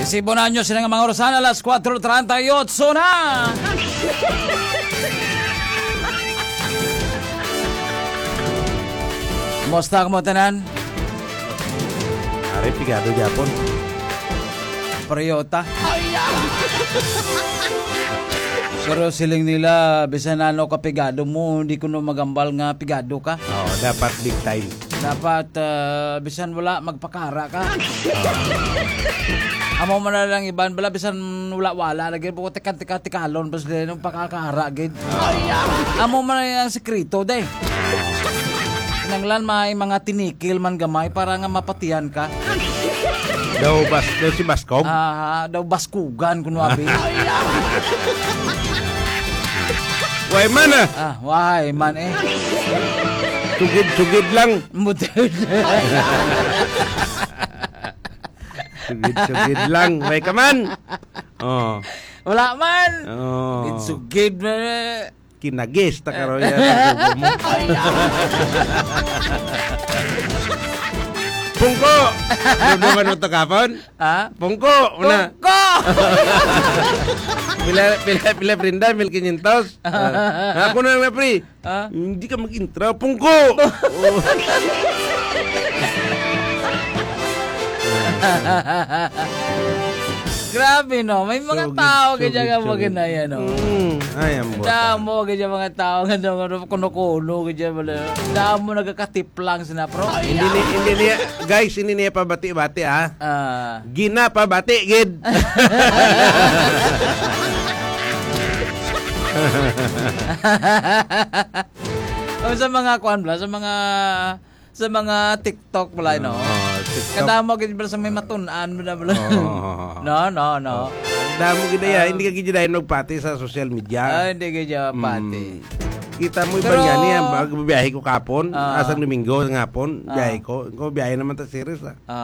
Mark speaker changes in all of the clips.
Speaker 1: Resibo na nyo silang mga orasan, alas 4:38 na. Musta ka mo tanan?
Speaker 2: Ari, pigado Japon.
Speaker 1: Priyota. Pero siling nila, bisan ano ka pigado mo, hindi ko no magambal nga pigado ka.
Speaker 2: Oo, dapat big time.
Speaker 1: Dapat, bisan wala, magpakara ka. Amo man na lang iban, bala bisan wala-wala, lagi po tikalon, basta nung pakakara, gid. Amo man na yung sekreto, day. Nanglan may mga tinikil man gamay para nga mapatiyan ka.
Speaker 2: Daw si Bascom?
Speaker 1: Daw baskugan kuno abi.
Speaker 2: Why man
Speaker 1: Why man eh.
Speaker 2: Sugid lang.
Speaker 1: Mutil.
Speaker 2: Sugid lang. Why ka man? Oh.
Speaker 1: Wala man.
Speaker 2: Oh.
Speaker 1: Sugid man.
Speaker 2: Kinagis ta karon ya mo. Pungko. Ano man to kapon? Pungko una.
Speaker 1: Pungko.
Speaker 2: Pila prinda 1,500. Ako na lang pre. Hindi ka mag-intro pungko.
Speaker 1: Grabe no, may mga tao kaya nga maginaya no.
Speaker 2: Ayam mo.
Speaker 1: Damo kaya mga tao nga kuno-kuno kaya wala. Damo nagakatip lang sina pro.
Speaker 2: Hindi niya guys, hindi niya pa bati-bati Gina pa bati gid.
Speaker 1: Sa mga kuan bla, sa mga TikTok wala no. Kadamo gid sa may matun-an mo na bla. No.
Speaker 2: Damo gid ya, hindi ka gid dayon magpati sa social media.
Speaker 1: Hindi gid pati.
Speaker 2: Kita mo iba nga niya, biyahe ko kapon, asang Domingo ng hapon, biyahe ko. Ko biyahe naman ta series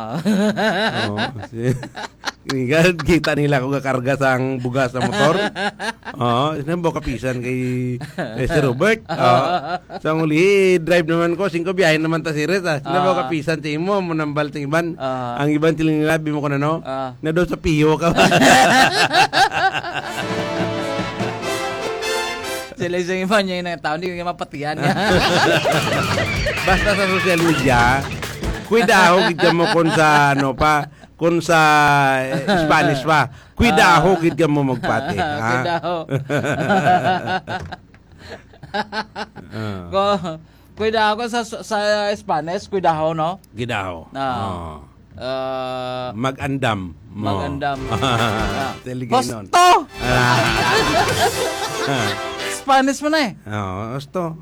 Speaker 2: kita nila ko gakarga sa ang bugas sa motor. Sinambo kapisan kay Sir Robert. Sa uli, drive naman ko, 5 biyahe naman ta series Sinambo kapisan sa imo, munambal sa iban. Ang iban tiling nila, bimo ko na no, na doon sa piyo ka ba?
Speaker 1: Sila isang iba niya yung tao, hindi ko nga mapatiyan niya.
Speaker 2: Basta sa social media, cuidado gid mo kung sa Spanish pa. Cuidado gid mo magpati.
Speaker 1: Cuidado. Cuidado ko sa Spanish, cuidado no?
Speaker 2: Cuidado.
Speaker 1: Magandam.
Speaker 2: Mag-andam.
Speaker 1: Hosto! Spanish mo na eh.
Speaker 2: Hosto.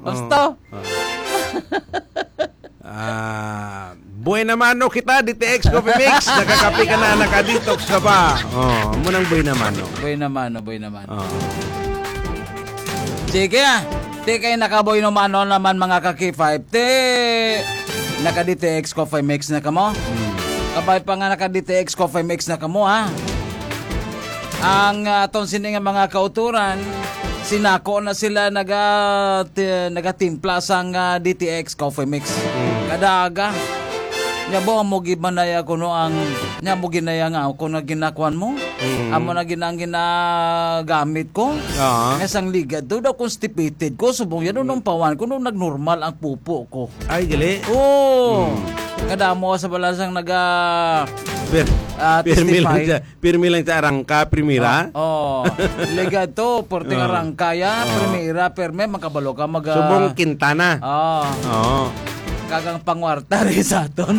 Speaker 2: Buena mano kita, DTX Coffee Mix. Nakakapi ka na, nakadetox ka pa. Munang buena mano.
Speaker 1: Buena mano. Sige Ti kayo nakaboy no mano naman mga kaki-5. Ti naka-DTX Coffee Mix na kamo. Kabay pa nga naka-DTX Coffee Mix na kamo ha. Ang atong sining mga kauturan, sinako na sila nagatimpla sang DTX Coffee Mix. Kadaga. Nya bo mo gibanaya kuno ang nya mo ginaya nga ako na ginakuan mo. Amo na ginagamit ko. Ngasang ligad do daw constipated ko subong yan nung pawan ko nung nagnormal ang pupo ko.
Speaker 2: Ay gali.
Speaker 1: Kada mo sa balasang
Speaker 2: Pirmi lang sa arangka, primera.
Speaker 1: Ligad to, porting arangka ya, primera, perme, makabalo ka
Speaker 2: subong Quintana.
Speaker 1: Kagang pangwarta rin sa aton.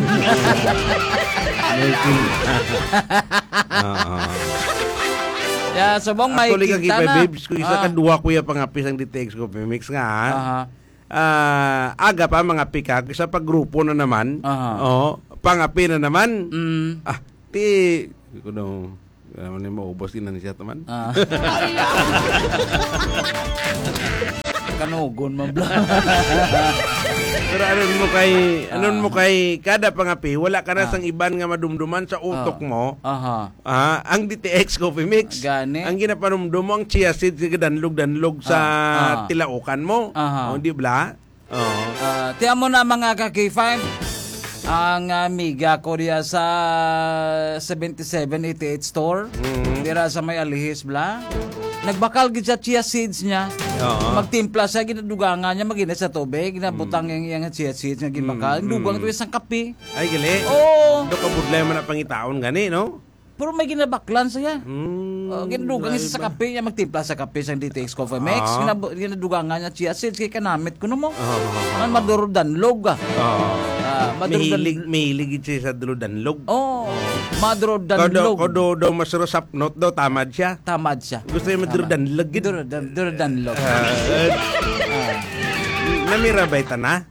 Speaker 1: Subong may Quintana.
Speaker 2: Babes, kung isa kadua kuya pangapis ang DTX Coffee Mix nga aga pa mga pikak sa paggrupo na naman. Pangapi na naman. Kuno alam ni maubos din na siya teman.
Speaker 1: Kanugon mabla.
Speaker 2: Pero anon mo kay kada pangapi wala ka na sang iban nga madumduman sa utok mo. Ang DTX Coffee Mix.
Speaker 1: Gani.
Speaker 2: Ang ginapanumdum mo ang chia seeds nga danlog sa tilaukan mo. Di bla?
Speaker 1: Tiyan mo na mga kaki-5. Ang amiga ko diya sa 7788 store. Dira sa may Alihis bla. Nagbakal gid sa chia seeds niya. Magtimpla siya, ginadugangan niya, magina sa tubig, ginabutang yung chia seeds nga gibakal. Dugang ito isang kape.
Speaker 2: Ay, gali.
Speaker 1: Oo.
Speaker 2: Do ka budlay man na pangitaon gani, no?
Speaker 1: Pero may ginabaklan siya. Ginadugang isa sa kape niya, magtimpla sa kape sa DTX Coffee Mix. Ginadugangan niya chia seeds, kaya kanamit ko mo. Madurodanlog.
Speaker 2: Mahilig siya sa duludanlog.
Speaker 1: Madurodanlog.
Speaker 2: Kodo masuro sapnot daw, tamad siya.
Speaker 1: Tamad siya.
Speaker 2: Gusto niya madurodanlog.
Speaker 1: Durodanlog.
Speaker 2: Namira ba ita na?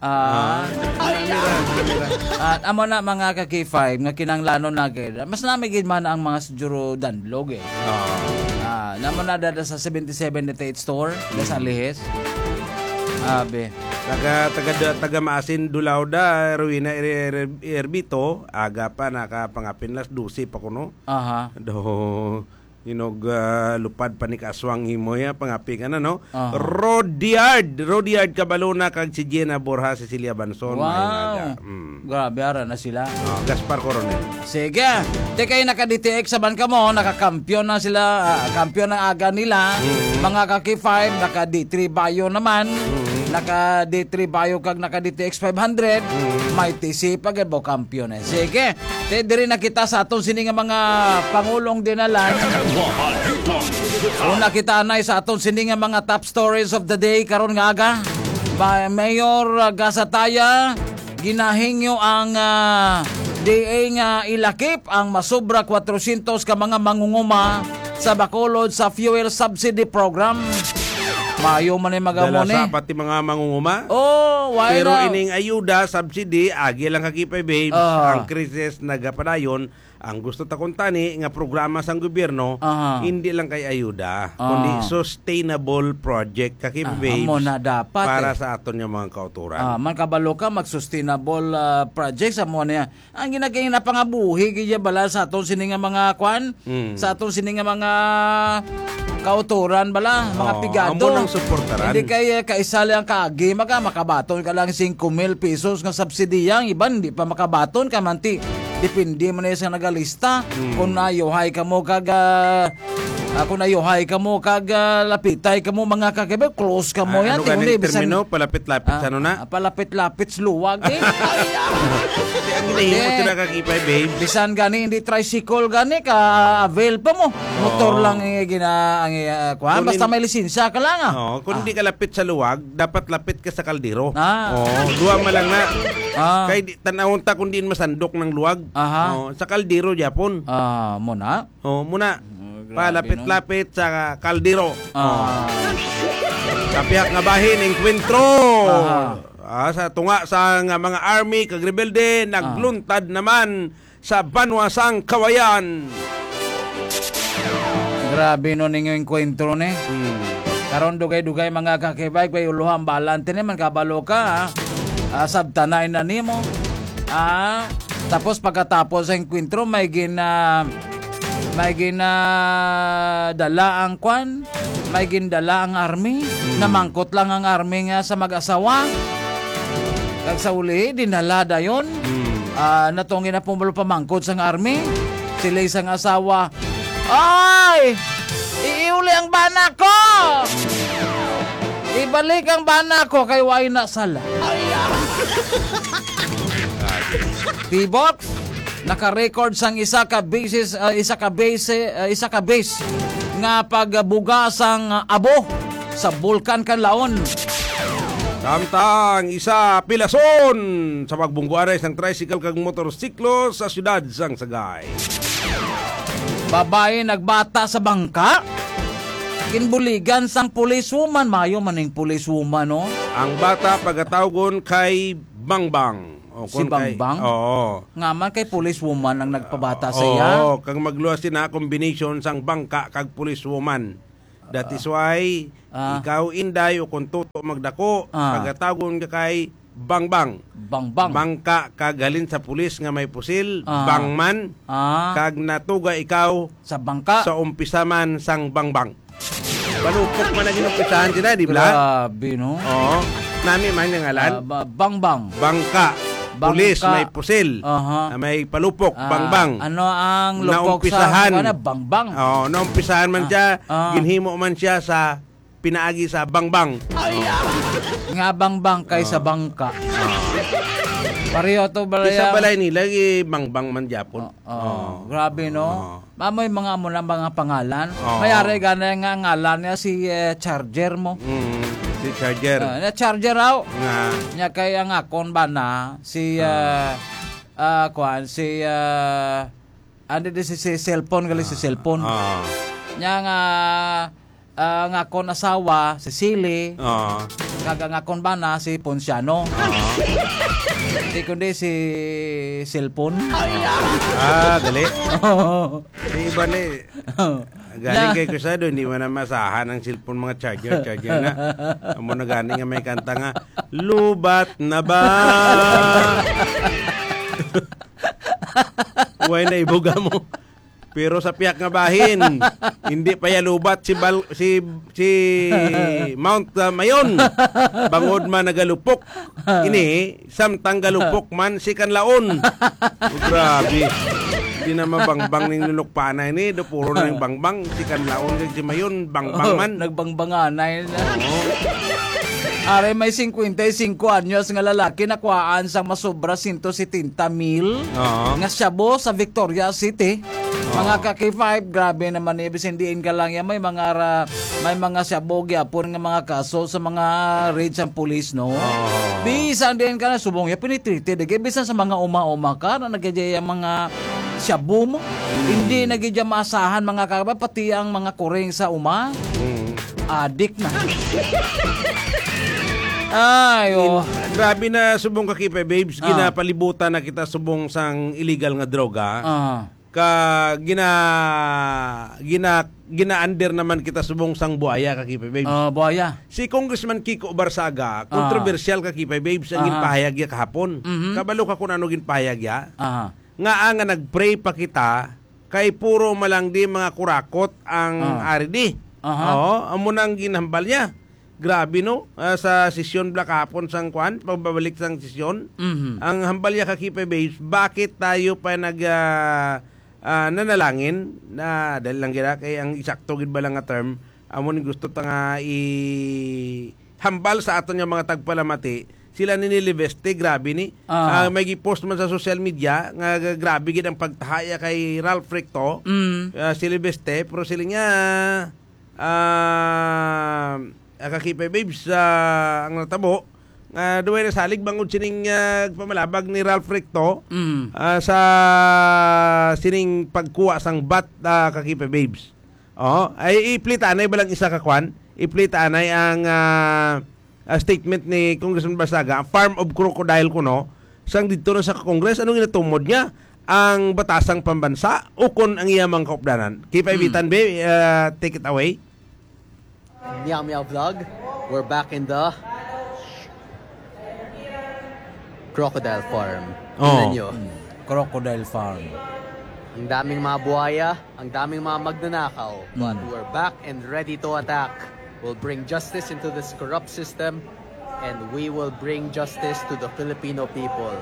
Speaker 1: At amo na mga ka-K5 nga kinanglano na gid. Mas namigid man ang mga sujuro danlog eh. Namo na dada sa 7788 store sa Lihes. Abe.
Speaker 2: Taga maasin dulaw da Ruina Erbito aga pa nakapangapin las 12 pa kuno. Do lupad pa ni kaswang himoya pangapi ka na, no? Rodiard kabalo na kag si Jenna Borja, Cecilia Banson.
Speaker 1: Wow. Grabe ara na sila.
Speaker 2: Gaspar Coronel.
Speaker 1: Sige. Di kayo naka-DTX saban ka mo, naka-kampiyon na sila, kampiyon ng aga nila. Mga kaki-5, naka-D3 Bayo naman. Naka-D3 Bayo kag naka-DTX 500. May TC pag bo kampiyon eh. Sige. Diri na kita sa atong sini nga mga pangulong dinalan. Una kita na sa atong sini nga mga top stories of the day karon nga aga. Mayor Gasataya ginahingyo ang DA nga ilakip ang masobra 400 ka mga mangunguma sa Bacolod sa fuel subsidy program. Mayo man ay magamon eh.
Speaker 2: Dala sa pati mga mangunguma.
Speaker 1: Why
Speaker 2: pero
Speaker 1: na?
Speaker 2: Ining ayuda, subsidy, agi lang kakipay babes. Ang krisis nagapadayon. Ang gusto ta kuntani nga programa sang gobyerno, hindi lang kay ayuda, kundi sustainable project kakipay babes.
Speaker 1: Amo na dapat
Speaker 2: para sa aton nga mga kauturan.
Speaker 1: Man kabalo ka mag-sustainable projects amo niya. Ang ginagay na pangabuhi kaya bala sa aton sini nga mga kwan, sa aton sini nga mga kauturan bala, mga pigado.
Speaker 2: Amo nang suportaran.
Speaker 1: Hindi kay kaisali ang kaagi makabaton ka lang 5,000 pesos nga subsidiyang iban hindi pa makabaton ka manti. Depende man sa nagalista kung nayuhay ka mo kag lapitay ka mo mga kagabi close ka mo yan.
Speaker 2: Ano ganing termino? Palapit-lapit ano na?
Speaker 1: Palapit-lapit sluwag eh.
Speaker 2: Ang ginahimot sila kakipay babe.
Speaker 1: Bisan gani hindi tricycle gani ka avail pa mo. Motor lang basta may lisensya ka lang
Speaker 2: kung hindi ka lapit sa luwag, dapat lapit ka sa kaldero. Duwa man lang na. Kay tanawon ta kung diin masandok ng luwag. Sa kaldero Japon.
Speaker 1: Muna.
Speaker 2: Muna. Palapit-lapit sa kaldero. Kapiyak nga bahin, enkwentro. Sa tunga sa mga army, kag rebelde, nagluntad naman sa Banwasang Kawayan.
Speaker 1: Grabe no ninyo enkwentro ne. Karon dugay-dugay mga kakibay, kay uluhang balante naman kabalo ka. Sabtanay na nimo. Tapos pagkatapos sa enkwentro, may dala ang kwan, may gindala ang army, namangkot lang ang army nga sa mag-asawa. Kag sa uli, dinala dayon. Natongin na pumulo pamangkot sa army. Sila isang asawa, "Ay! Iuli ang bana ko! Ibalik ang bana ko kay way na sala." T-Box naka-record sang isa ka base nga pagbugasang abo sa Bulkan Kanlaon.
Speaker 2: Samtang isa pilason sa pagbungguaray sang tricycle kag motorsiklo sa siyudad sang Sagay.
Speaker 1: Babae nagbata sa bangka. Kinbuligan sang policewoman, mayo maning policewoman no.
Speaker 2: Ang bata pagkatawgon kay Bangbang.
Speaker 1: Si Bangbang?
Speaker 2: Oo.
Speaker 1: Nga man kay policewoman ang nagpabata sa iya.
Speaker 2: Oo, kag magluwas sina combination sang bangka kag policewoman. That is why ikaw inday o kung tuto magdako pagkatagon ka kay Bangbang. Bangka kag halin sa pulis nga may pusil, bangman, kag natuga ikaw
Speaker 1: sa bangka.
Speaker 2: Sa umpisa man sang Bangbang. Balupok man ang inumpisahan sila, di ba?
Speaker 1: Grabe no.
Speaker 2: Oo. Nami man yung ngalan.
Speaker 1: Bangbang.
Speaker 2: Bangka. pulis,
Speaker 1: Bangka.
Speaker 2: may pusil, may palupok, bangbang.
Speaker 1: Ano ang lupok
Speaker 2: Naumpisahan.
Speaker 1: sa bangbang?
Speaker 2: Oh, naumpisahan man siya, ginhimo man siya sa pinaagi sa bangbang.
Speaker 1: Nga bangbang kaysa bangka. Pareho to balay.
Speaker 2: Isa balay nila, bangbang man Japon.
Speaker 1: Grabe, no? Mamoy mga mo lang mga pangalan. Mayari gana nga ngalan niya si Charger mo.
Speaker 2: Si Charger.
Speaker 1: Charger raw.
Speaker 2: Nga.
Speaker 1: Nya kay ang akon ba na si ano di si cellphone gali si cellphone. Nya nga akon asawa si Sili. Kagang akon ba na si Ponciano. Di kundi si cellphone.
Speaker 2: Gali. Di ba ni? Galing kay Kusado, hindi mo na masahan ang cellphone mga charger na. Amo na galing nga may kanta nga, lubat na ba? Huwag na ibuga mo. Pero sa piyak nga bahin, hindi pa yalubat si Mount Mayon. Bangod man nagalupok. Ini, samtang galupok man si Kanlaon. Grabe. Hindi na mabangbang ng lulukpana ini. Do puro na yung bangbang. Si Kanlaon kag si Mayon, bangbang man.
Speaker 1: Nagbangbanganay na. Are may 55 anyos nga lalaki nakuhaan sang masobra 170,000 nga syabo sa Victoria City. Mga kaki-5, grabe naman ibisindiin ka lang yan. May mga syabo gyapon nga mga kaso sa mga raids ang police, no? Bisan din ka na subong ya pinitriti. Bisan sa mga uma-uma ka na nagyaya mga syabo mo. Hindi nagyaya maasahan mga kaba pati ang mga kuring sa uma. Adik na. Ay,
Speaker 2: grabe na subong kakipe, babes. Ginapalibutan na kita subong sang illegal nga droga. Gina-under naman kita subong sang buaya kakipe, babes.
Speaker 1: Buaya.
Speaker 2: Si Congressman Kiko Barsaga, kontrobersyal kakipe, babes, ang ginpahayag ya kahapon. Kabalo ka kung ano ginpahayag ya. Nga nagpray pa kita, kay puro malangdi mga kurakot ang RD. Amo nang ginhambal niya. Grabe, no? Sa sesyon black hapon sang kwan, pagbabalik sang sesyon. Ang hambal niya kakipe, babes, bakit tayo pa nanalangin na dahil lang gina kay ang isakto gid ba lang nga term amo ni gusto ta nga hambal sa aton nga mga tagpalamati sila ni Nilibeste, grabe ni may gi-post man sa social media nga grabe gid ang pagtahaya kay Ralph Recto si Libeste, pero sila nga kakipe, babes, ang natabo duway na salig bangod sining pamalabag ni Ralph Recto sa sining pagkuha sang bat kakipe, babes. Ay iplitanay balang isa ka kwan, iplitanay ang statement ni Congressman Barsaga, Farm of Crocodile kuno sang dito na sa Congress. Anong ginatumod niya? Ang batasang pambansa o kon ang iyamang kaupdanan. Kipaibitan, take it away.
Speaker 3: Meow Meow Vlog, we're back in the Crocodile Farm. Tingnan nyo.
Speaker 1: Crocodile Farm.
Speaker 3: Ang daming mga buhaya, ang daming mga magnanakaw. But we're back and ready to attack. We'll bring justice into this corrupt system and we will bring justice to the Filipino people.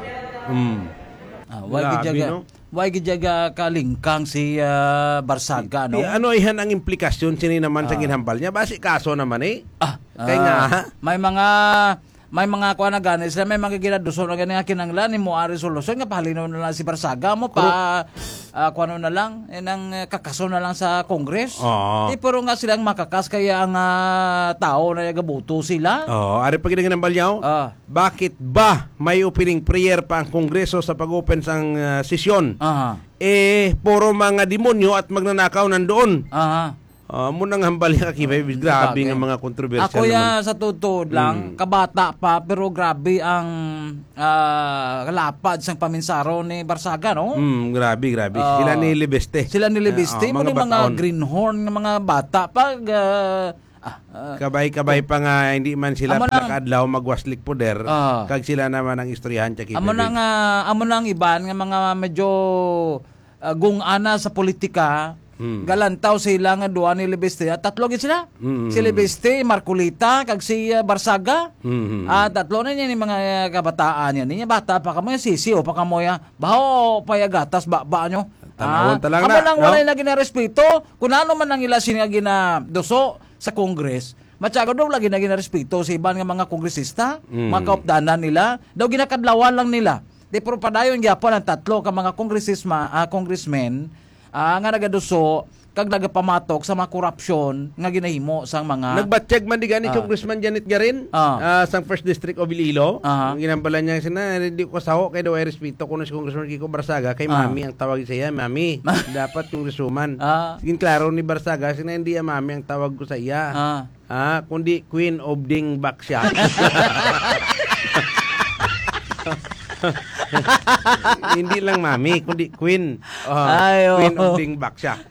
Speaker 1: Why gidyaga kalingkang si Barsaga, no?
Speaker 2: Ano ihan ang implikasyon sini naman sa ginhambal niya? Basi kaso naman kaya nga may mga kuha na gani sila, may mga ginaduso na gani nga kinanglan mo ari solusyon nga pahalinaw na lang si Barsaga mo pa kuha na lang nang kakaso na lang sa Congress. Pero nga silang makakas kaya ang tao na nagabuto sila. Ari pa ginambal niya. Bakit ba may opening prayer pa ang Kongreso sa pag-open sang sesyon? Puro mga demonyo at magnanakaw nandoon. Munang hambal niya kakibay, grabe nga mga kontrobersyal
Speaker 1: ako
Speaker 2: naman.
Speaker 1: Sa tutod lang, kabata pa, pero grabe ang kalapad sang paminsaro ni Barsaga, no?
Speaker 2: Grabe. Sila ni Libeste.
Speaker 1: Mga greenhorn, mga bata pag
Speaker 2: kabay-kabay pa nga hindi man sila nakadlaw magwaslik poder kag sila naman ang istoryahan cha kibay.
Speaker 1: Amo nang iban nga mga medyo gungana sa politika Galantaw sila nga duha ni Libeste. Tatlo gid sila. Si Libeste, Marcolita, kag si Barsaga. Tatlo na niya ni mga kabataan yan. Niya bata pa kamo sisiyo pa kamo ya. Baho payagatas ba nyo.
Speaker 2: Tanawon talang
Speaker 1: Amo
Speaker 2: na,
Speaker 1: lang
Speaker 2: no?
Speaker 1: wala na ginarespeto. Kung ano man ang ila sina ginaduso sa Congress. Matyago daw lagi na ginarespeto sa iban nga mga kongresista, mga kaupdanan nila. Daw ginakadlawan lang nila. Di pero padayon gyapon ang tatlo ka mga congressmen nga nagaduso kag nagapamatok sa mga korupsyon nga ginahimo sang mga
Speaker 2: Nagbatsyag man di gani Congressman Janet Garin sa 1st District of Iloilo. Ang ginambala niya sina hindi ko saho kay daw ay respeto kuno si Congressman Kiko Barsaga kay mami ang tawag sa iya, mami. Dapat Congresswoman. Sige klaro ni Barsaga sina hindi mami ang tawag ko sa iya. Kundi Queen of Dingback siya. Hindi lang mami, kundi Queen. Queen of Dingback siya.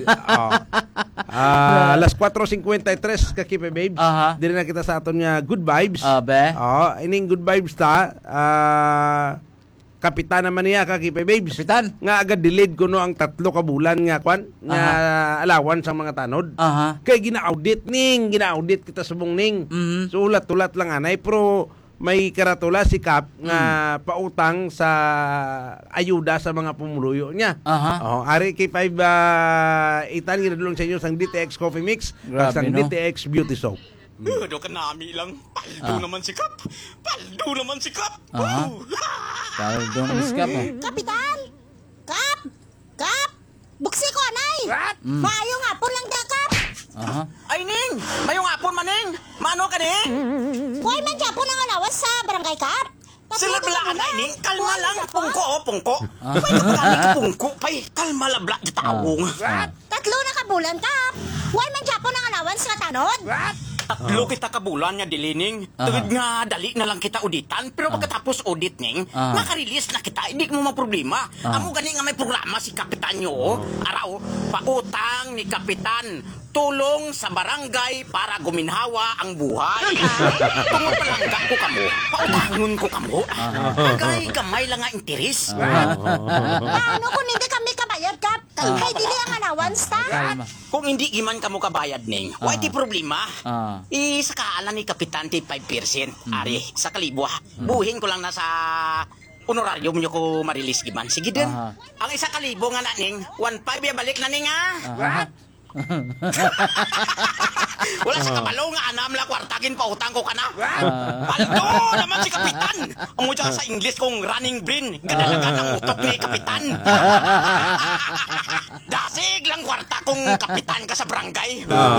Speaker 2: Alas 4:53 kakipe babes. Dili na kita sa aton nga good vibes. Ining good vibes ta. Kapitan naman niya kakipe babes.
Speaker 1: Kapitan.
Speaker 2: Nga agad delayed ko no ang 3 ka bulan nga kwan nga alawan sa mga tanod. Kay gina-audit kita subong ning. So ulat-ulat lang anay pero may karatula si Kap nga pautang sa ayuda sa mga pumuluyo niya. Ari kay 5 itan ginadulong sa inyo sang DTX Coffee Mix at sang DTX Beauty Soap.
Speaker 4: Do ka nami lang. Paldo naman si Kap. Paldo naman si Kap.
Speaker 1: Paldo naman si Kap.
Speaker 5: Kapitan! Kap! Buksi ko, anay! Mayo nga po lang da, Kap!
Speaker 4: Ay, Ning! Mayong apon maning! Mano ka, Ning?
Speaker 5: Huwag man dyan po nang alawas sa barangay, Kap!
Speaker 4: Sila blaan ay, Ning! Kalma lang! Pungko! Pwede ka lang pungko, pay! Kalma lang, bla! Tawong!
Speaker 5: Tatlo na kabulan, Kap! Huwag man dyan po nang alawas sa tanod!
Speaker 4: Tatlo kita kabulan nga dilining. Tugid nga dali na lang kita auditan. Pero pagkatapos audit ning, nakarelease na kita. Hindi mo problema. Amo gani nga may programa si Kapitan nyo. Araw, pautang ni Kapitan. Tulong sa barangay para guminhawa ang buhay. Pumapalangga ko kamo. Pautangon ko kamo. Kagay kamay lang nga interes.
Speaker 5: Paano kung hindi kami kabayad, Kap? Kay dili ang allowance, ta?
Speaker 4: Kung hindi iman kamo kabayad ning, wala di problema. Isakaalan ni Kapitan ti 5%. Ari, sa kalibo ha. Buhin ko lang na sa honorarium nyo ko marilis giman. Sige din. Ang 1,000 nga na ning, 1,500 ya balik na ning ha. Wala sa kabalo nga anam la kwartagin pa utang ko kana. Paldo naman si Kapitan. Ang uja sa English kong running brain. Gadalagan ang utok ni Kapitan. Dasig lang kwarta kong Kapitan ka sa barangay.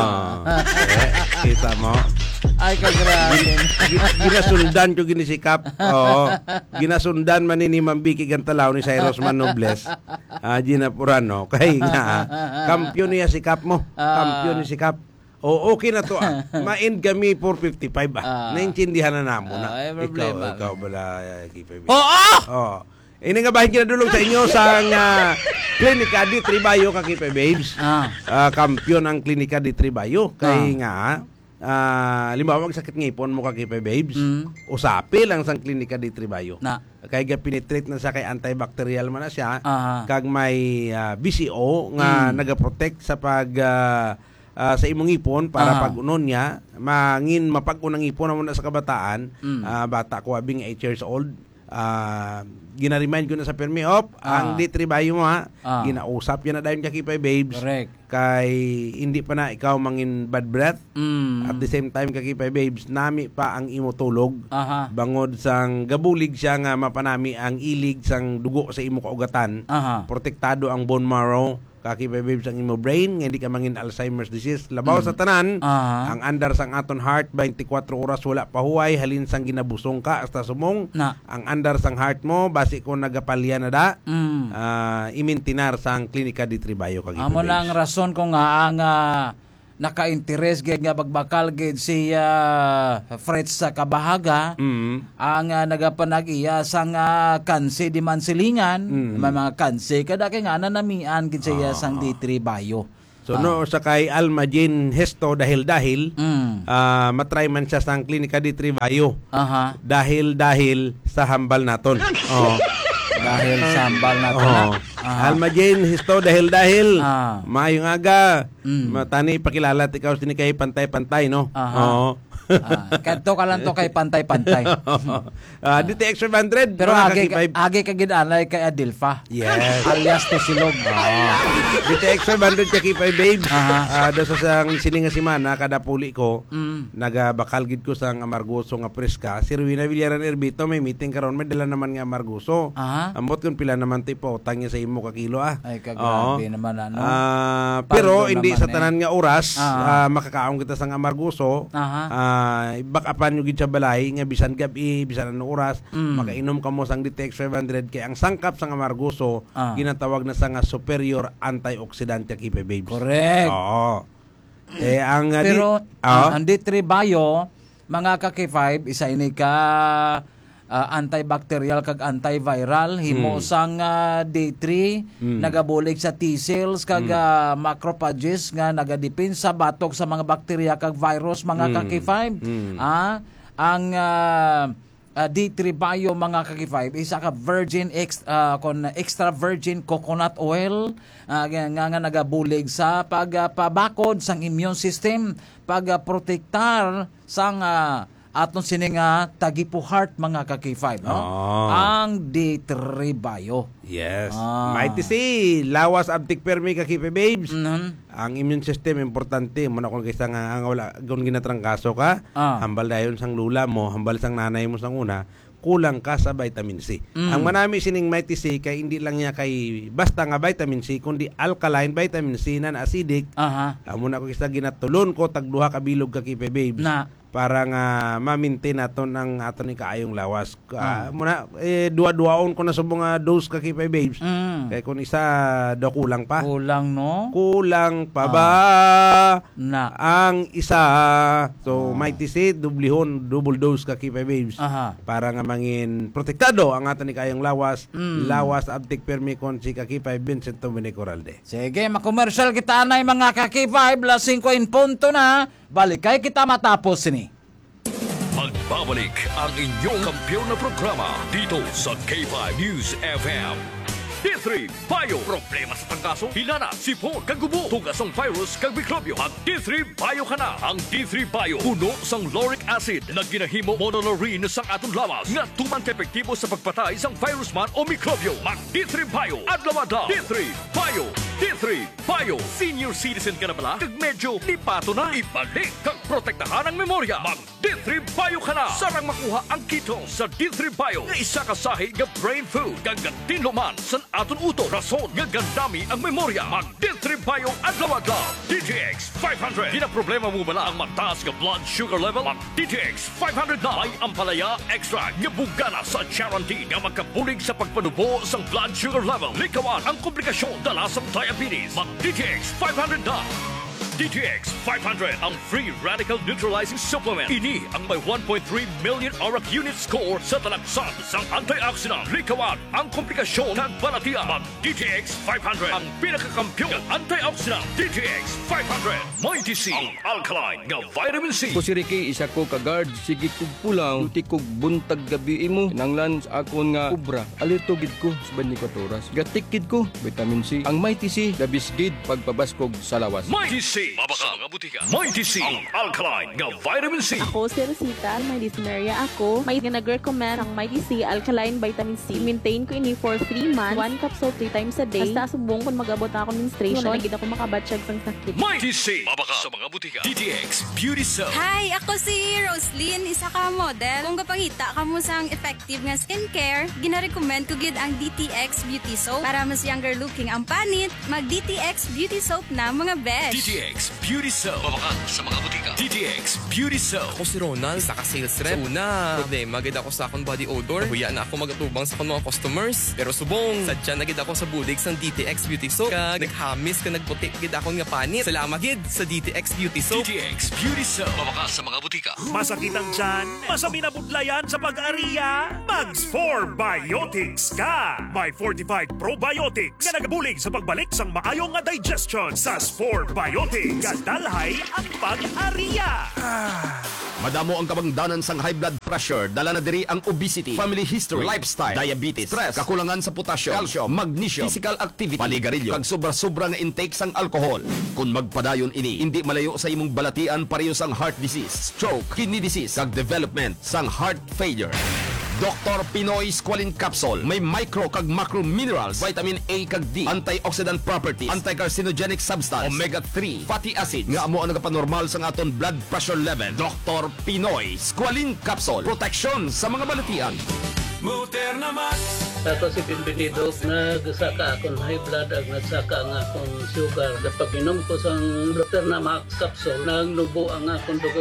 Speaker 2: Kita mo.
Speaker 1: Ay, kagrabe.
Speaker 2: Ginasundan ko ginisikap. Ginasundan man ni Mambiki Gantalaw ni Cyrus Manobles. Ginapurano. Kaya nga, kampiyon niya sikap mo. Kampiyon ni sikap. Okay na to Ma-end kami 455 Naintindihan na namo na. Ikaw bala kipe. Ini nga bahin kinadulong sa inyo sa Klinika di Tribayo kakipe babes. Kampiyon ang Klinika di Tribayo. Kaya nga limawag sakit ngipon mo kakipe babes. Usapi lang sang Klinika di Tribayo. Kaya pinitreat na sa kay antibacterial man na siya. Kag may BCO nga nagaprotect sa pag sa imong ipon para pag unon niya mangin mapag-unang ipon na sa kabataan. Bata ko abing 8 years old. Gina-remind ko na sa permi ang ditribayo mo ginausap yan na dahil kakipay babes.
Speaker 1: Correct.
Speaker 2: Kay hindi pa na ikaw mangin bad breath. At the same time kakipay babes nami pa ang imo tulog. Bangod sang gabulig siya nga mapanami ang ilig sang dugo sa imo kaugatan. Protektado ang bone marrow kakipay babes ang imo brain nga hindi ka mangin Alzheimer's disease. Labaw sa tanan ang andar sang aton heart 24 oras wala pahuway halin sang ginabusong ka hasta sumong ang andar sang heart mo basi ko nagapalya na da imintinar sang Klinika di Tribayo kakipay
Speaker 1: Amo lang rason ko nga ang naka-interes gid nga bagbakal gid si Fritz sa kabahaga ang nagapanag-iya sang kanse di mansilingan may mga kanse kada kay nga nanamian gid siya sang di Tribayo.
Speaker 2: So no sa kay Alma Jane Hesto dahil matry man siya sang Klinika di Tribayo. Dahil sa hambal naton.
Speaker 1: Dahil sambal na ito na.
Speaker 2: Alma Jane, histo dahil.
Speaker 1: Ah.
Speaker 2: Mayong aga. Matani ipakilala ikaw sini kay pantay-pantay, no? Oo.
Speaker 1: Kanto ka lang to kay pantay-pantay.
Speaker 2: Dito extra 100.
Speaker 1: Pero
Speaker 2: mga
Speaker 1: agi
Speaker 2: kakipay.
Speaker 1: agi ka ginalay kay Adilfa.
Speaker 2: Yes.
Speaker 1: Alias to silog.
Speaker 2: Dito extra 100 kakipay, babes.
Speaker 1: Aha.
Speaker 2: Doon sa sang sininga simana, kada puli ko, nagabakal gid ko sang amargoso nga preska. Si Rowena Villaran Erbito, may meeting karon, may dala naman nga amargoso.
Speaker 1: Aha.
Speaker 2: Ambot kung pila naman tipo, utang niya sa imo ka kilo
Speaker 1: Ay, kagrabe naman ano.
Speaker 2: Pero
Speaker 1: Paldo
Speaker 2: hindi
Speaker 1: naman
Speaker 2: sa tanan nga oras,
Speaker 1: Ah.
Speaker 2: makakaon kita sang amargoso.
Speaker 1: Aha.
Speaker 2: Bakapan nyo gid sa balay nga bisan gabi, bisan anong oras, makainom ka mo sang Ditex 500 kay ang sangkap sang amargoso ginatawag na sa nga superior antioxidant kipe, babes.
Speaker 1: Correct.
Speaker 2: Oo. Ang
Speaker 1: Pero ang D3 Bio, mga kaki-5, isa ini ka antibacterial kag antiviral, himo sang D3 nagabulig sa T-cells kag macrophages nga nagadepensa batok sa mga bakterya kag virus, mga kaki-5. Ang D3 Bio, mga kaki-5, isa ka virgin extra virgin coconut oil nga nagabulig sa pagpabakod sang immune system, pagprotektar sang aton sining tagipo heart, mga kaki-5, no? Ang D3 Bio.
Speaker 2: Yes. Mighty si lawas abtik permi kakipe, babes. Ang immune system importante mo na kung kaysa nga ang wala kung ginatrangkaso ka, hambal dayon sang lula mo, hambal sang nanay mo sang una, kulang ka sa vitamin C. Ang manami sining Mighty C kay hindi lang niya kay basta nga vitamin C kundi alkaline vitamin C na acidic. Amo na ko kaysa ginatulon ko tag duha ka bilog kakipe, babes.
Speaker 1: Na
Speaker 2: para nga ma-maintain naton ang aton ni kaayong lawas. Muna duwa-duwaon ko na subong nga dose ka kipay, babes. Kay kun isa do kulang pa.
Speaker 1: kulang, no?
Speaker 2: Kulang pa ba
Speaker 1: Na
Speaker 2: ang isa? So Mighty C double dose ka kipay, babes. Para nga mangin protektado ang aton ni kaayong lawas. Lawas abtik permi kon si kakipay Vincent Domenico Ralde.
Speaker 1: sige, makomersyal kita na mga kaki-5, lasing ko in punto na. Balikay kita matapos ni.
Speaker 6: Magbabalik ang inyong kampiyon na programa dito sa K5 News FM. D3 Bio. Problema sa tangkaso, hinana, sipon, kagubo, tugas ang virus, kag mikrobyo. Mag D3 Bio ka na. Ang D3 Bio, puno sang lauric acid na ginahimo monolaurin sang atong lawas nga tuman ka-epektibo sa pagpatay sang virus man o mikrobyo. Mag D3 Bio. Adlaw-adlaw. D3 Bio. D3 Bio. Senior citizen ka na bala? Kag medyo lipato na. Ibalik kag protektahan ang memorya. Mag D3 Bio ka na. Sarang makuha ang ketone sa D3 Bio nga isa ka sahi nga brain food kag tinluman sa aton uto. Rason nga gandami ang memorya. Mag D3 Bio adlaw-adlaw. DTX 500. Di na problema mo bala ang mataas nga blood sugar level? Mag DTX 500 na. May ampalaya extra nga bugana sa guarantee nga magkabulig sa pagpanubo sang blood sugar level. Likawan ang komplikasyon dala sa diabetes. Mag DTX 500 na. DTX 500, ang free radical neutralizing supplement. Ini ang may 1.3 million auric unit score sa talagsan sang antioxidant. Likawan ang komplikasyon ng balatian. Mag DTX 500, ang pinakakampyon ng antioxidant. DTX 500, Mighty C, ang alkaline nga vitamin C.
Speaker 7: Ko si Ricky, isa ko ka-guard. Sige kog pulang, luti kog buntag gabi mo. Nanglan sa akon nga kubra. Alito gid ko sa 24 oras. Gatik gid ko, vitamin C. Ang Mighty C, labis gid pagpabaskog sa lawas.
Speaker 6: Mighty C, mabaka mga butika. Mighty C, ang alkaline nga vitamin C.
Speaker 8: Ako si Rosita, may dyspnea ako. May nag-recommend ang Mighty C Alkaline Vitamin C. Maintain ko ini for 3 months. 1 capsule 3 times a day. Basta subong kung mag-abot ako menstruation, nagid ako makabatsyag sang sakit.
Speaker 6: Mighty C, mabaka sa mga butika. DTX Beauty Soap.
Speaker 9: Hi, ako si Roslyn, isa ka model. Kung kapangita ka mo sang effective nga skincare, gina-recommend ko gid ang DTX Beauty Soap. Para mas younger looking ang panit, mag DTX Beauty Soap na, mga besh.
Speaker 6: DTX Beauty Soap. Mabaka sa mga butika. DTX Beauty Soap.
Speaker 10: Ako si Ronald, isa ka sales rep. Una, problema gid ako sa akong body odor. Huya na ako magatubang sa akong mga customers. Pero subong, sadya na gid ako sa bulig sang DTX Beauty Soap. Kag naghamis ka nagputi gid akong nga panit. Salamat gid sa DTX Beauty Soap.
Speaker 6: DTX Beauty Soap. Mabaka sa mga butika.
Speaker 11: Masakit ang tiyan? Masami na budlayan sa pag-ariya? Mags 4 Biotics ka! May fortified probiotics na nagabulig sa pagbalik sang maayong nga digestion sa 4 Biotics. Biotic, kadalhay ang pag-ariya.
Speaker 12: Madamo ang kabangdanan sang high blood pressure, dala na diri ang obesity, family history, lifestyle, diabetes, stress, kakulangan sa potassium, calcium, magnesium, physical activity, paligarilyo, kag sobra-sobra nga intake sang alcohol. Kung magpadayon ini, hindi malayo sa imong balatian pareho sang heart disease, stroke, kidney disease, kag development sang heart failure. Dr. Pinoy Squalene Capsule may micro kag macro minerals, vitamin A kag D, antioxidant properties, anti-carcinogenic substance, omega-3, fatty acid nga amo ang nagapanormal sa aton blood pressure level. Dr. Pinoy Squalene Capsule, protection sa mga balatian.
Speaker 13: Moderna Max. Ako si Bienvenido, nagsaka akong high blood at nagsaka ang akong sugar. Kapag inom ko sa Moderna Max capsule, nagnubo ang akong dugo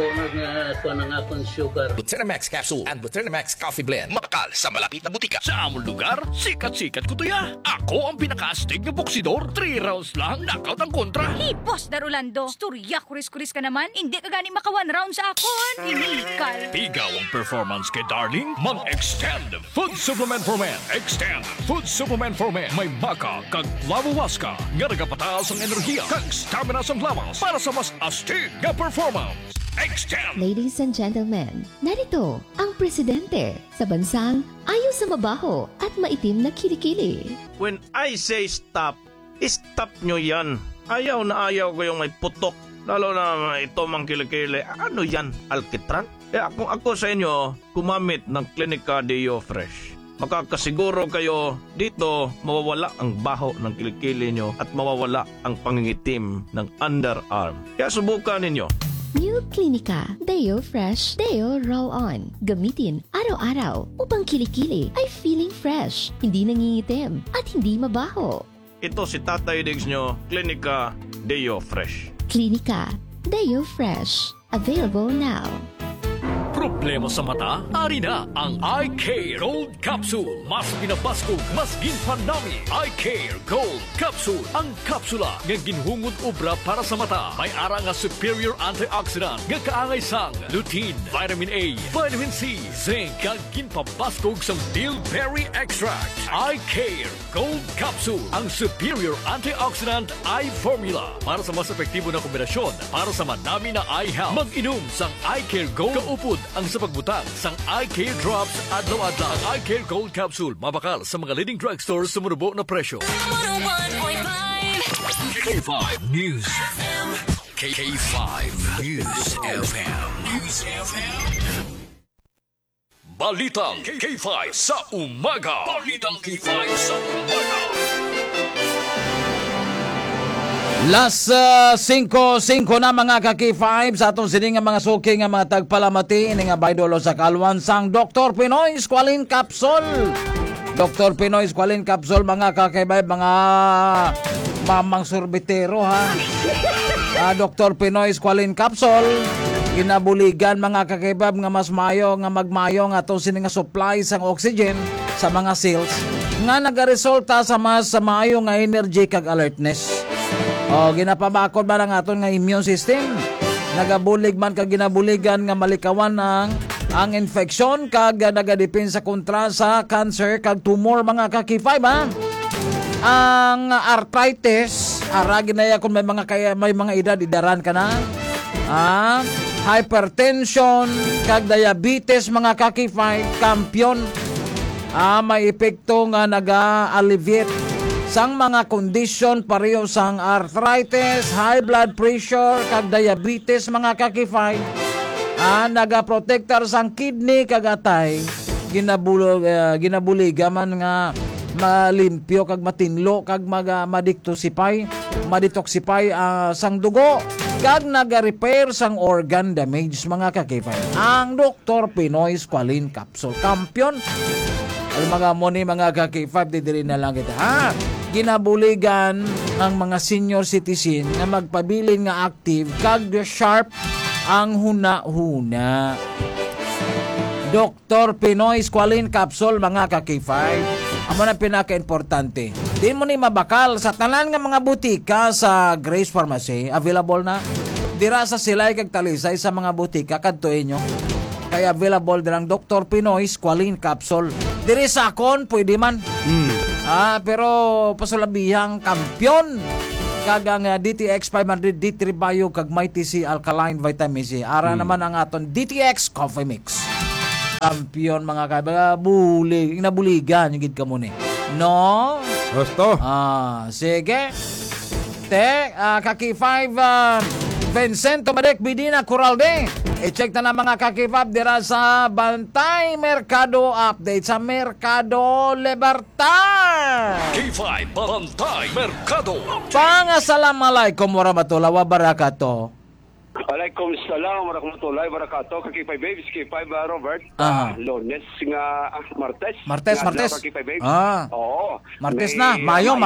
Speaker 13: ang akong sugar.
Speaker 6: Moderna Max Capsule and Moderna Max Coffee Blend. Makakal sa malapit na butika.
Speaker 11: Sa among lugar, sikat-sikat ko to ya. Ako ang pinaka-astig na boksidor. 3 rounds lang, knockout ang kontra.
Speaker 9: Boss Darulando, storya kuris-kuris ka naman. Hindi ka gani maka 1 round sa akon. Inikal.
Speaker 11: Tigaw ang performance kay Darling. Mag-extend Food Supplement for Men. Extend Food Supplement for Men. May maka kag lawawaska. Nga nagapataas ang enerhiya kag stamina sa lawas para sa mas astig na performance. Extend!
Speaker 14: Ladies and gentlemen, narito ang presidente sa bansang ayaw sa mabaho at maitim na kilikili.
Speaker 15: When I say stop, stop nyo yan. Ayaw na ayaw ko yung may putok. Lalo na ito mang kilikili. Ano yan? Alkitran? Kaya kung ako sa inyo, gumamit ng Clinica Deo Fresh. Makakasiguro kayo dito mawawala ang baho ng kilikili nyo at mawawala ang pangingitim ng underarm. Kaya subukan ninyo.
Speaker 14: New Clinica Deo Fresh Deo Roll-On. Gamitin araw-araw upang kilikili ay feeling fresh, hindi nangingitim at hindi mabaho.
Speaker 15: Ito si Tatay Diggs nyo, Clinica Deo Fresh.
Speaker 14: Clinica Deo Fresh. Available now.
Speaker 11: Problema sa mata? Ari na ang Eye Care Gold Capsule. Mas pinapaskog, mas ginpanami. Eye Care Gold Capsule. Ang kapsula nga ginhungod obra para sa mata. May ara nga superior antioxidant nga kaangay sang lutein, vitamin A, vitamin C, zinc, kag ginpapaskog sang bilberry extract. Eye Care Gold Capsule. Ang superior antioxidant eye formula para sa mas epektibo na kombinasyon para sa madami na eye health. Mag-inom sang Eye Care Gold kaupod ang sa pagbutang sang Eye Care Drops adlaw-adlaw. Ang Eye Care Gold Capsule mabakal sa mga leading drugstores sa murubo na presyo.
Speaker 6: 101.5 K5 News FM. K5 News FM. Balitang K5 sa umaga. Balitang K5 sa umaga.
Speaker 1: Las 5-5 na mga kaki-5 sa atong sining nga mga suki nga mga tagpalamati ini nga baydolo sa kalwan sang Dr. Pinoy Squalene Capsule. Dr. Pinoy Squalene Capsule mga kakibay, mga mamang sorbitero ha. Dr. Pinoy Squalene Capsule ginabuligan mga kakibab nga mas mayo nga magmayo nga atong sining nga supply sang oxygen sa mga cells nga nagaresulta sa mas mayo nga energy kag alertness. Ginapabakod ba ng aton nga immune system? Nagabulig man kag ginabuligan nga malikawan ang infection kag nagadepend sa kontra sa cancer kag tumor mga kakifay ba? Ang arthritis, ginaya kung may mga edad idaran ka na. Hypertension kag diabetes mga kakifay, kampiyon. May epekto nga naga-alleviate sang mga kondisyon pareho sang arthritis, high blood pressure, kag diabetes mga kakifay. Nagaprotektar sang kidney kag atay. Ginabuliga man nga malimpyo kag matinlo kag madetoxify sang dugo kag naga-repair sang organ damage mga kakifay. Ang Dr. Pinoy Squalene Capsule kampiyon. Ay mga moni mga kaki-5 diri na lang kita. Ginabuligan ang mga senior citizen na magpabilin nga active kag sharp ang huna-huna. Dr. Pinoy Squalene Capsule mga kaki-5. Amo na pinaka-importante. Di mo ni mabakal sa tanan nga mga butika sa Grace Pharmacy. Available na. Dira sa Silay kag Talisay sa mga butika kadtuin nyo. Kaya available dirang Dr. Pinoy Squalene Capsule. Diri sa akon, pwede man. Pero pasulabihang kampiyon. kagang DTX 500 D3 Bio kag Mighty C Alkaline Vitamin C. Ara naman ang aton DTX Coffee Mix. Kampiyon mga kaibigan, inabuligan yung gid ka mo ni. No?
Speaker 2: Gusto.
Speaker 1: Sige. Kaki 5 Vincento Madek Bidina Coralde. I-check na mga kakipap dira sa Bantay Mercado Update sa Mercado Libertad.
Speaker 6: K5 Bantay Mercado.
Speaker 1: Assalamualaikum warahmatullahi wabarakatuh.
Speaker 16: Waalaikumsalam warahmatullahi wabarakatuh. Kaki-5 babes, K5 Robert. Lunes nga Martes. Kaki-5 babes. Oo.
Speaker 1: Martes na. Mayo.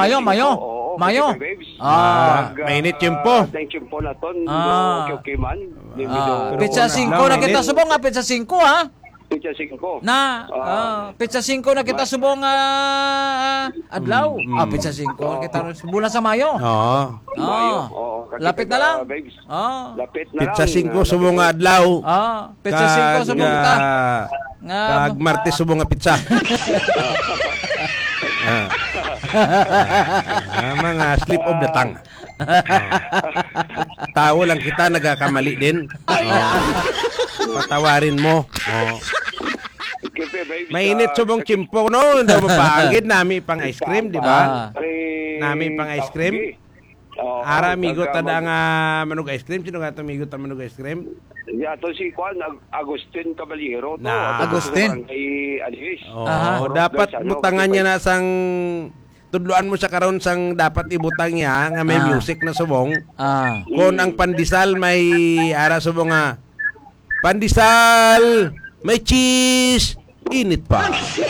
Speaker 2: Mainit tiyempo.
Speaker 16: Thank you po naton. Okay man.
Speaker 1: Pizza 5 na kita subong nga pizza 5 ha.
Speaker 16: Pizza 5.
Speaker 1: Pizza 5 na kita subong adlaw. Pizza 5 kita bulan sa Mayo. Lapit na lang.
Speaker 16: Lapit na
Speaker 2: Pizza 5 subong nga adlaw.
Speaker 1: Pizza 5 subong ta.
Speaker 2: Kag Martes subong nga pizza. Mga slip of the tongue. Tao lang kita, nagakamali din. Patawarin mo. Mainit subong chimpo, no? Hindi mo paagid, nami pang ice cream, di ba? Nami pang ice cream. Ara, amigo tada nga manog ice cream. Sino nga ito amigo tada manog ice cream?
Speaker 16: Yato si Juan Agustin Caballero.
Speaker 1: Agustin?
Speaker 2: Dapat butangan niya na sang... Tudluan mo sa karon sang dapat ibutang niya nga may music na subong. Kung ang pandesal may ara subong nga pandesal may cheese init pa.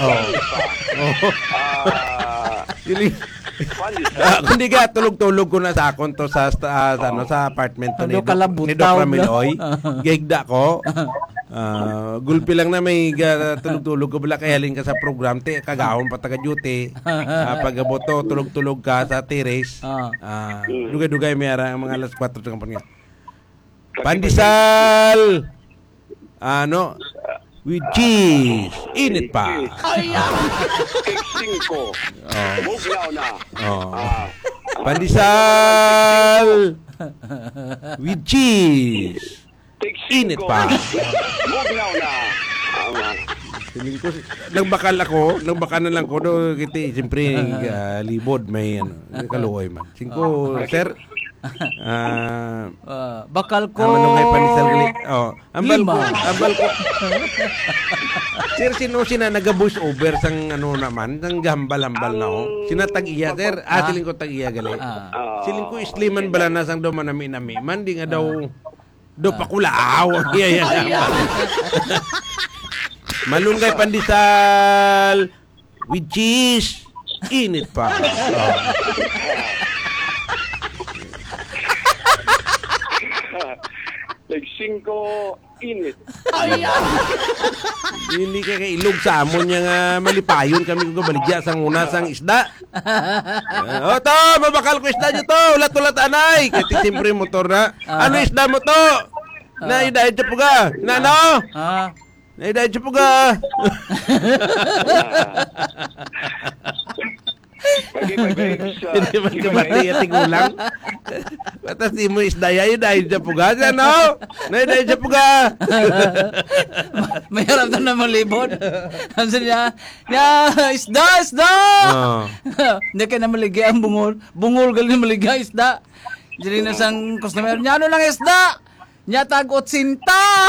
Speaker 2: Kundi ka tulog-tulog ko na sa akon to sa apartment to ni Doc Ramiloy. Gigda ko. Gulpi lang na may tulog-tulog ko bala kay halin ka sa program te kagahon pa taga duty. Pagaboto tulog-tulog ka sa terrace. Dugay-dugay may ara ang mga alas 4 sa kampanya. Pandesal with cheese. Init pa. Pandesal with cheese. Init pa. Nagbakal na lang ko do kiti siyempre libod may kaluoy man. 5 sir.
Speaker 1: Bakal ko.
Speaker 2: Manungay panisal gali. Ambal ko. Sir sino sina naga-voice over sang naman, sang gambal-hambal na Sinatag iya sir. Siling ko tag iya gali. Siling ko isliman bala na sang do manami-nami. Man di nga daw do pakulaaw. Iya. Malunggay pandesal with cheese. Init pa.
Speaker 16: Nag-5 init.
Speaker 2: Hindi ka ilog sa amon niya nga malipayon kami kung baligya sang una sang isda. To, mabakal ko isda nyo to. Ulat-ulat anay. Kasi siyempre motor na. Ano isda mo to? Naidahid siya po ka. Naidahid siya po ka. Hindi man kabati at tigulang. Batas di mo isdaya yun dahil siya puga. Ano? Dahil siya puga.
Speaker 1: May harap na malibot. Hansan niya, isda! Hindi ka na maligay ang bungol. Bungol galing maligay isda. Diyan na sang customer niya, ano lang isda? Niya tagot sinta.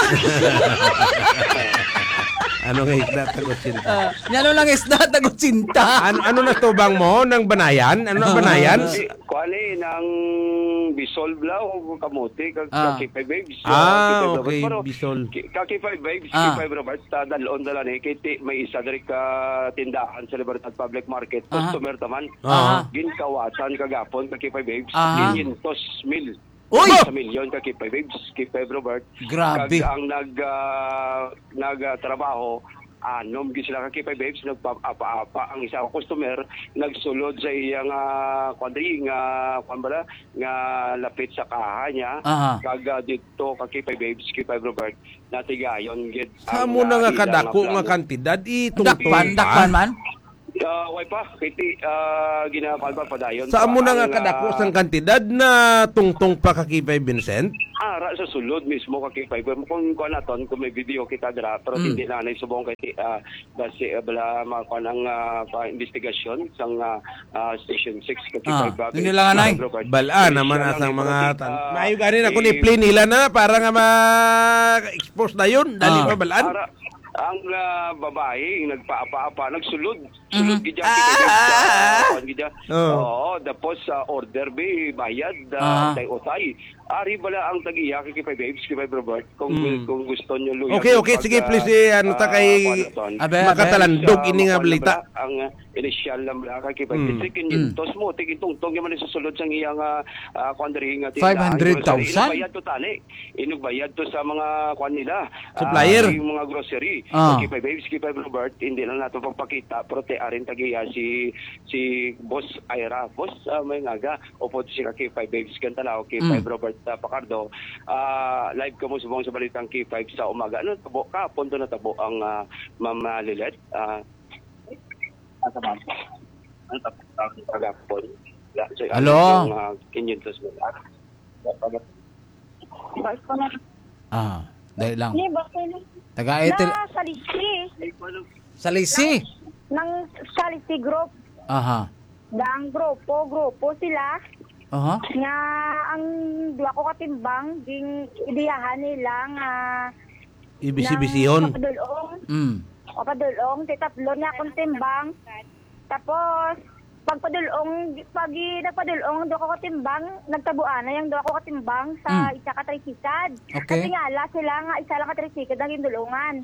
Speaker 2: Ano nga isda tagot sinta?
Speaker 1: Ano lang isda tagot sinta.
Speaker 2: Ano na tubang mo ng banayan? Ano ang banayan?
Speaker 16: Kuali ng Bisol Blau o kamote Kaki-5 babes.
Speaker 2: Okay, Bisol.
Speaker 16: Kaki-5 babes, Kaki-5 Robert, dalon dala ni kiti may isa diri ka tindahan sa Libertad Public Market. Customer taman. Ginkawasan kagapon Kaki-5 babes. 500,000 sa milyon Kaki-5 babes, Kaki-5 Robert.
Speaker 1: Grabe.
Speaker 16: Kag ang nagtrabaho anom gi sila Kaki-5 babes nagpapa-apa ang isa ka customer nagsulod sa iyang kwadri nga lapit sa kaha niya kag dito Kaki-5 babes Kaki-5 Robert natigayon gid
Speaker 2: amo na nga kadako nga kantidad itungtong
Speaker 1: dakpan man
Speaker 16: Way pa, kiti ginapalpa pa dayon.
Speaker 2: Saan mo na nga kadako sang kantidad na tungtong pa kakipay Vincent?
Speaker 16: Ara sa sulod mismo kakipay. Kung naton, kung may video kita dira, pero hindi na subong kay base bala mga ng investigasyon sang Station 6 kakipay.
Speaker 1: Hindi lang anay.
Speaker 2: Bala naman asang mga maayo ganin ako ni play nila na para nga ma-expose na yun. Dali pa balaan.
Speaker 16: Ang babae nagpaapa-apa, nagsulod gidya gidya. Oo, tapos order be bayad tay-utay. Ari bala ang tagiya kay Babes, kay Robert kung gusto niyo luya.
Speaker 2: Okay, sige please ano ta kay makatalandog ini nga balita.
Speaker 16: Ang initial lang kay Babes kintos mo tigitungtong man sa sulod sang iyang kondri nga
Speaker 1: 500,000
Speaker 16: bayad totally. Inugbayad to sa mga kwan nila.
Speaker 2: Supplier.
Speaker 16: Yung mga grocery. Kay Babes, kay Robert, hindi lang nato pagpakita pero te arin tagiya si Boss Ira. Boss may ngaga upo si kay Babes kantalaw kay Robert Pacardo. Live kamo subong sa balitang K5 sa umaga. Ano tabo ka? Punto na tabo ang Ma'am Lilet.
Speaker 1: Hello? Dahil lang. Taga-Etel. Sa Lisi.
Speaker 17: Nang Salisi Group.
Speaker 1: Aha.
Speaker 17: Daang grupo sila.
Speaker 1: Aha.
Speaker 17: Nga ang duwa ko katimbang ding idiyahan nila nga
Speaker 2: ibisi-bisihon.
Speaker 17: Papadulong, titatlo niya akong timbang. Tapos pag nagpadulong do ko katimbang, nagtabuan na yung do ko katimbang sa isa ka trisikad.
Speaker 1: Okay.
Speaker 17: Kasi nga sila nga isa lang ka trisikad ang indulungan.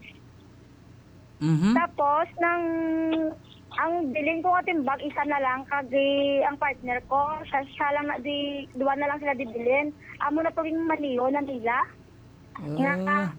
Speaker 17: Tapos ang bilin ko nga timbag, isa na lang kagi ang partner ko. Siya lang duwa na lang sila dibilin. Amo na paging maniyo na nila. Nga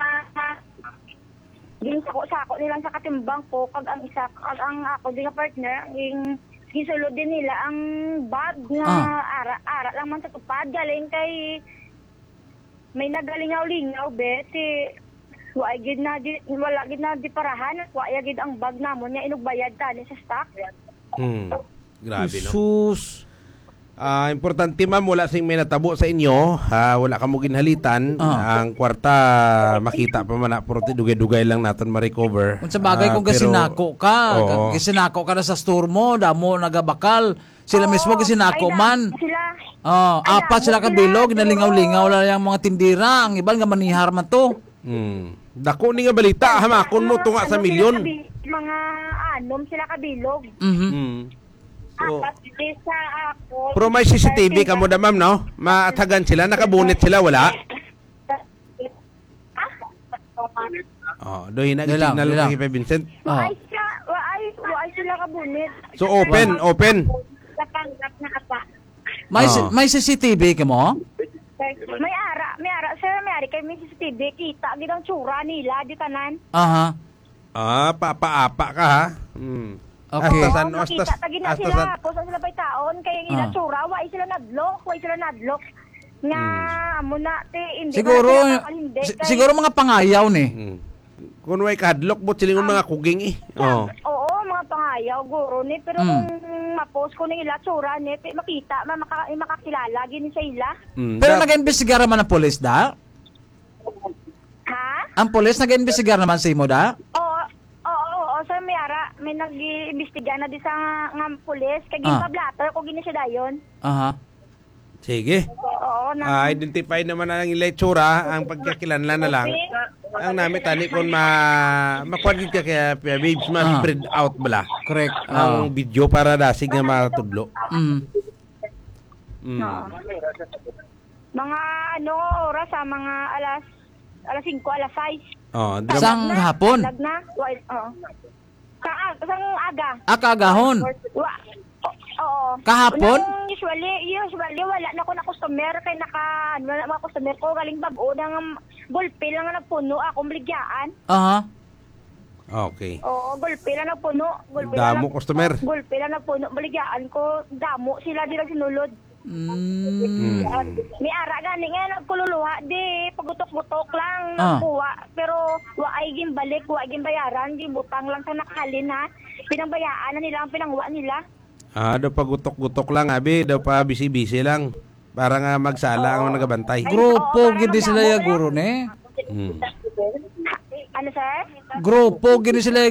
Speaker 17: sako nilang sa katimbang ko kag ang ako din nga partner gisulod din nila ang bag nga ara lang man sa tupad galing kay may nagalingaw-lingaw beti wala gid na di parahan wala gid ang bag namon nga inugbayad tani sa stock.
Speaker 2: Grabe no. Sus. Importante ma'am, wala sing may natabo sa inyo, wala ka mo ginhalitan, ang kwarta makita pa man na pero dugay-dugay lang naton ma-recover.
Speaker 1: Kung sa bagay kung gasinako ka, gasinako ka na sa store mo, damo nagabakal, sila mismo gasinako man. Apat sila kabilog, ginalingaw-lingaw lang yung mga tindira, ang iban nga manihar man to.
Speaker 2: Dako ni nga balita, hamakon mo tunga sa milyon.
Speaker 17: Mga anom sila kabilog.
Speaker 2: Pero may CCTV ka mo da ma'am, no? Maatagan sila, nakabunit sila, wala? Doon na signal lang kay Vincent.
Speaker 17: Wala sila kabunit.
Speaker 2: So open.
Speaker 17: Napanggap na apa.
Speaker 1: May CCTV ka mo?
Speaker 17: May ara. Sir, may kay may CCTV. Kita, gitang tsura nila, di tanan.
Speaker 2: Paapa ka ha?
Speaker 1: Okay.
Speaker 17: Makita tagina sila, posan sila pa'y taon, kaya yung inatsura, why sila nadlock. Nga, amo na, hindi
Speaker 1: siguro mga pangayaw ni.
Speaker 2: Kung may kahadlok, bot silingon mga kuging
Speaker 17: Oo, mga pangayaw, guro ni, pero kung ma-post ko ng ilatsura ni, makita, makakilala, gini sa ila.
Speaker 1: Pero nag-imbestigar naman ang polis da?
Speaker 17: Ha?
Speaker 1: Ang polis nag-imbestigar naman sa imo da?
Speaker 17: Oo, sir, may nag-iimbestiga na di sa nga pulis. Kaya ginpablatter ko gini siya dayon.
Speaker 2: Sige.
Speaker 17: Oo.
Speaker 2: Identify naman na ang iletsura, ang pagkakilanlan na lang. Ang namin tani kung makwagid ka kaya babes, ma-spread out bala.
Speaker 1: Correct.
Speaker 2: Ang video para dasig nga matudlo.
Speaker 17: Mga oras sa mga alas 5, alas 6.
Speaker 1: Sang hapon?
Speaker 17: Sang aga.
Speaker 1: Kaagahon?
Speaker 17: Oo.
Speaker 1: Kahapon?
Speaker 17: Usually wala na ko na customer kay mga customer ko galing bag-o nang gulpi lang na nagpuno akong bligyan.
Speaker 2: Okay.
Speaker 17: Oo, gulpi lang nagpuno.
Speaker 2: Damo customer.
Speaker 17: Gulpi lang nagpuno bligyan ko, damo sila di lang sinulod. May ara gani nga nagkululuha di pagutok-gutok lang nakuha pero wa ay gimbalik wa gimbayaran di butang lang sa nakalin ha pinangbayaan na nila ang pinangwa nila.
Speaker 2: Daw pa gutok-gutok lang, abi. Daw pa bisi-bisi lang. Para nga magsala ang nagabantay.
Speaker 1: Grupo, gindi sila ya guro ne.
Speaker 17: Ano, sir?
Speaker 1: Grupo, gindi sila